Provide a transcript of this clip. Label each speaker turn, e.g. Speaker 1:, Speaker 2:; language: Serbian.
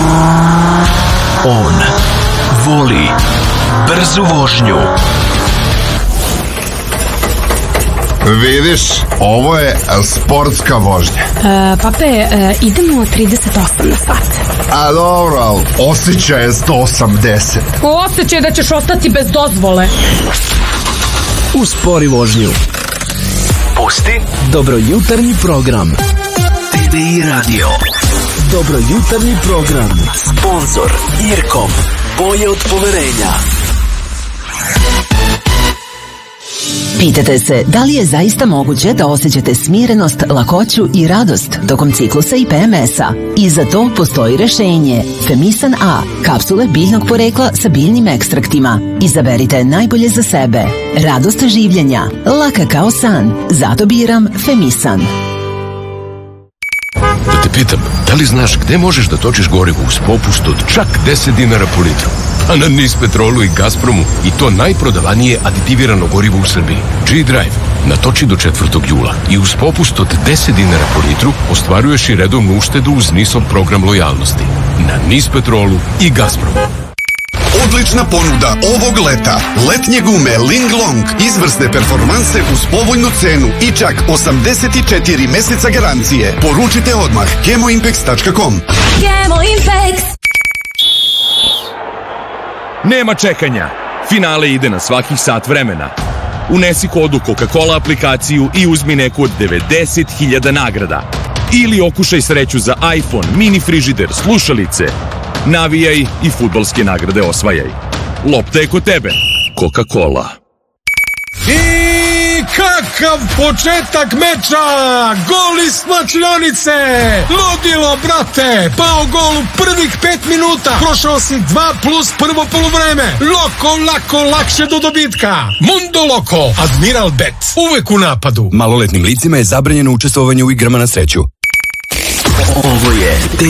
Speaker 1: On voli brzu vožnju.
Speaker 2: Vidiš, ovo je sportska vožnja.
Speaker 3: Pape, idemo 38 na sat.
Speaker 2: A dobro, ali osjećaj je 180.
Speaker 3: Osjećaj da ćeš ostati bez dozvole.
Speaker 1: Uspori vožnju. Pusti dobrojutarnji program. TVI radio. Dobrojutarnji program. Sponzor Irkom. Bolje od poverenja.
Speaker 4: Pitate se da li je zaista moguće da osjećate smirenost, lakoću i radost tokom ciklusa i PMS-a. I za to postoji rešenje. Femisan A, kapsule biljnog porekla sa biljnim ekstraktima. Izaberite najbolje za sebe. Radost življenja, laka kao san. Zato biram Femisan.
Speaker 5: Da te pitam, da li znaš gde možeš da točiš gorivo uz popust od čak 10 dinara po litru? A na NIS Petrolu i Gazpromu, i to najprodavanije aditivirano gorivo u Srbiji. G-Drive natoči do 4. jula i uz popust od 10 dinara po litru ostvaruješ i redovnu uštedu uz NIS-ov program lojalnosti. Na NIS Petrolu i Gazpromu.
Speaker 6: Odlična ponuda ovog leta. Letnje gume Linglong, izvrsne performanse uz povoljnu cenu i čak 84 meseca garancije. Poručite odmah chemoimpex.com.
Speaker 7: Chemoimpex.
Speaker 8: Nema čekanja. Finale ide na svakih sat vremena. Unesi kodu Coca-Cola aplikaciju i uzmi neku od 90.000 nagrada. Ili okušaj sreću za iPhone, mini frižider, slušalice. Navijaj i fudbalske nagrade osvajaj. Lopta je kod tebe. Coca-Cola.
Speaker 9: I kakav početak meča! Gol iz slačionice! Ludilo, brate! Pao gol u prvih 5 minuta! Prošao si 2 plus prvo poluvreme! Loko, lako, lakše do dobitka! Mundo Loko! Admiral Bet! Uvek u napadu!
Speaker 10: Maloletnim licima je zabranjeno učestvovanje u igrama na sreću.
Speaker 1: Ovo je